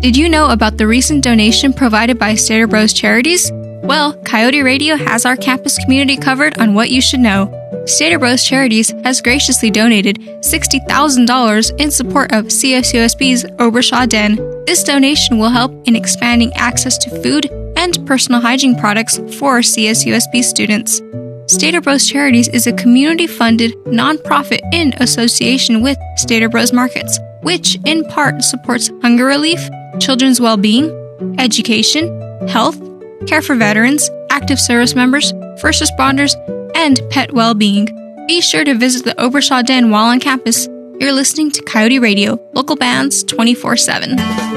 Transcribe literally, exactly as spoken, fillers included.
Did you know about the recent donation provided by Stater Bros Charities? Well, Coyote Radio has our campus community covered on what you should know. Stater Bros Charities has graciously donated sixty thousand dollars in support of C S U S B's Obershaw Den. This donation will help in expanding access to food and personal hygiene products for C S U S B students. Stater Bros Charities is a community-funded nonprofit in association with Stater Bros Markets, which in part supports hunger relief, children's well-being, education, health, care for veterans, active service members, first responders, and pet well-being. Be sure to visit the Obershaw Den while on campus. You're listening to Coyote Radio, local bands twenty-four seven.